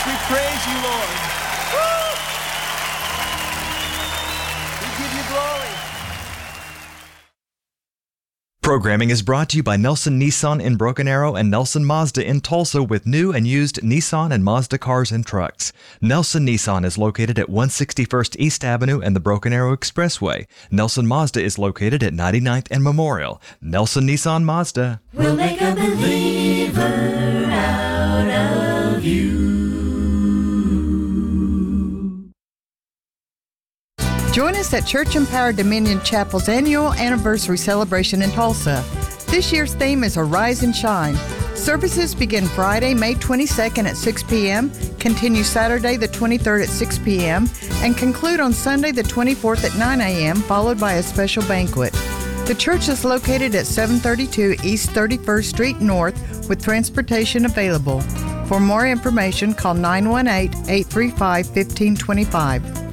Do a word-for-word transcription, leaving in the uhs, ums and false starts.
We praise you, Lord. Woo! We give you glory. Programming is brought to you by Nelson Nissan in Broken Arrow and Nelson Mazda in Tulsa with new and used Nissan and Mazda cars and trucks. Nelson Nissan is located at one sixty-first East Avenue and the Broken Arrow Expressway. Nelson Mazda is located at ninety-ninth and Memorial. Nelson Nissan Mazda. We'll make a believer out of you. Join us at Church Empowered Dominion Chapel's annual anniversary celebration in Tulsa. This year's theme is Arise and Shine. Services begin Friday, May twenty-second at six p.m., continue Saturday the twenty-third at six p.m., and conclude on Sunday the twenty-fourth at nine a.m., followed by a special banquet. The church is located at seven thirty-two East thirty-first Street North with transportation available. For more information, call nine one eight, eight three five, one five two five.